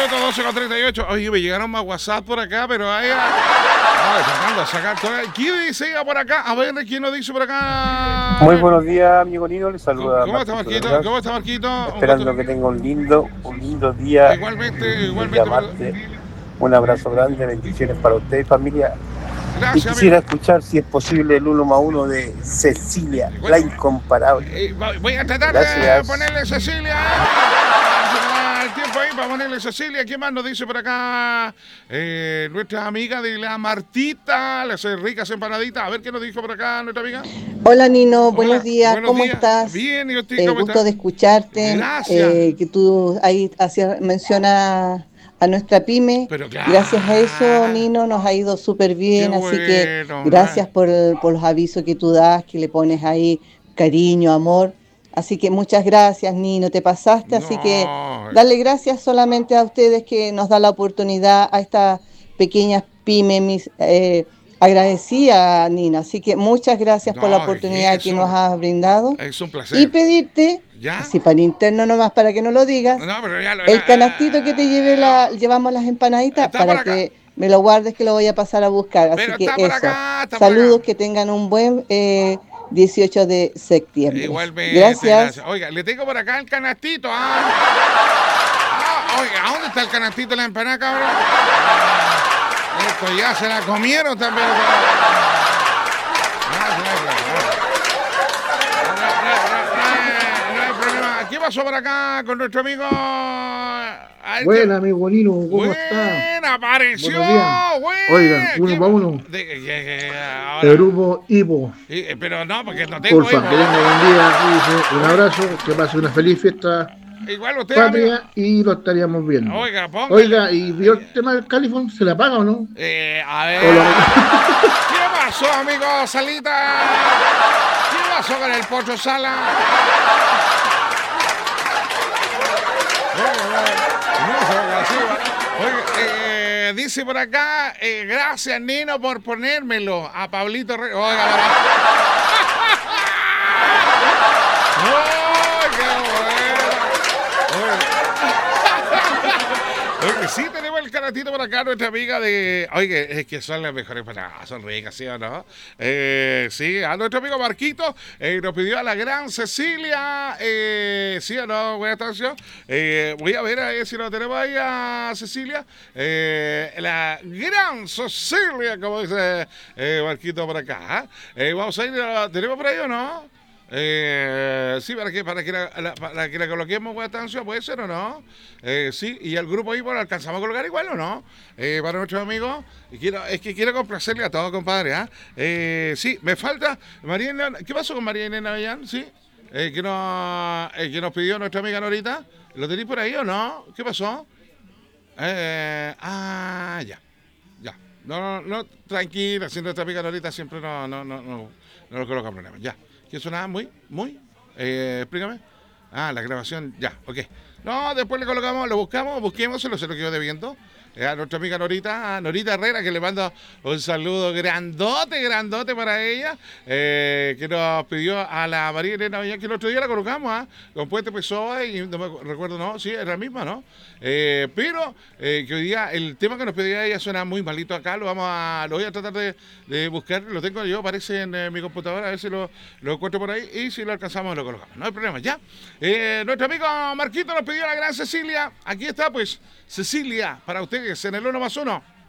minutos, 12:38. Oye, me llegaron más WhatsApp por acá, pero ahí... tratando de sacar todo. ¿Quién dice por acá? A ver, ¿quién nos dice por acá? Muy buenos días, amigo Nino. Les saluda ¿Cómo está, Marquito Marquito? Delgado, ¿Cómo está, Marquito? esperando que tenga un lindo día. Igualmente, Un igualmente. día martes. Un abrazo grande, bendiciones para usted y familia. Y Gracias, quisiera amigo. escuchar, si es posible, el 1+1 de Cecilia, la incomparable. Voy a tratar de Gracias. ponerle Cecilia. El tiempo ahí para ponerle Cecilia. ¿Quién más nos dice por acá? Nuestra amiga de la Martita, las ricas empanaditas. A ver qué nos dijo por acá nuestra amiga. Hola Nino, buenos Hola, días, buenos ¿cómo días. estás? Bien, ¿y usted cómo Gusto está? de escucharte, Gracias. que tú ahí hacías mención a nuestra pyme. Pero Gracias a eso, claro, Nino, nos ha ido súper qué bien, así que bueno, ¿no? gracias por los avisos que tú das, que le pones ahí cariño, amor. Así que muchas gracias, Nino, te pasaste, así que No, darle gracias solamente a ustedes que nos da la oportunidad a estas pequeñas pymes, agradecida, Nina. Así que muchas gracias por la no, oportunidad que nos eso has brindado. es un Y placer. pedirte, ¿Ya? así para interno nomás, para que no lo digas, No, pero ya lo... el canastito que te llevamos las empanaditas está por para acá. que me lo guardes, que lo voy a pasar a buscar. Así Pero que está por eso. acá, está por acá. Saludos, que tengan un buen 18 de septiembre. Igualmente, Gracias. gracias. Oiga, le tengo por acá el canastito. Oiga, ¿a dónde está el canastito de la empanada, cabrón? Esto ya se la comieron también. No hay problema. ¿Qué pasó por acá con nuestro amigo? Buena, amigo Nino, ¿cómo está? Buena, apareció. Buenos días. Oiga, Buena. 1+1, el Ahora. grupo Hipo. Pero no, porque no tengo Porfa, hijos. que tenga buen día, cuídese, un abrazo, que pase una feliz fiesta Igual usted, amigo. patria y lo estaríamos viendo. Oiga, póngale. Oiga, ¿y vio el tema del Califón? ¿Se la paga o no? A ver. ¿O lo... ¿Qué pasó, amigo Salita? ¿Qué pasó con el Pocho Sala? Oiga, dice por acá, gracias Nino por ponérmelo a Pablito Rey. Oiga, Oye, sí, tenemos el canastito por acá, nuestra amiga de... Oye, es que son las mejores para... Son ricas, ¿sí o no? Sí, a nuestro amigo Marquito nos pidió a la gran Cecilia. ¿Sí o no? Buena estación. Voy a ver si lo tenemos ahí a Cecilia. La gran Cecilia, como dice Marquito por acá. Vamos a ir, ¿tenemos por ahí o no? Sí, para que la coloquemos con esta ansia, ¿puede ser o no? Sí, y el grupo ahí, bueno, alcanzamos a colocar igual o no, para nuestros amigos. Es que quiero complacerle a todos, compadre. Sí, me falta María Elena. ¿Qué pasó con María Elena Avellán? Sí, que nos pidió nuestra amiga Norita. ¿Lo tenéis por ahí o no? ¿Qué pasó? Ya. No, tranquila, si nuestra amiga Norita siempre no nos coloca problemas. Ya. ¿Qué sonaba muy? Explícame. La grabación, ya, ok. No, después le colocamos, busquemos, se lo quedó debiendo. A nuestra amiga Norita Herrera, que le mando un saludo grandote para ella, que nos pidió a la María Elena Avellán, que el otro día la colocamos, con Puente Pessoa, y no me recuerdo, no, sí, era la misma, ¿no? Pero que hoy día el tema que nos pedía ella suena muy malito acá, lo voy a tratar de buscar, lo tengo yo, aparece en mi computadora, a ver si lo encuentro por ahí, y si lo alcanzamos lo colocamos, no hay problema, ya. Nuestro amigo Marquito nos pidió a la gran Cecilia, aquí está pues, Cecilia, para ustedes, en el 1+1.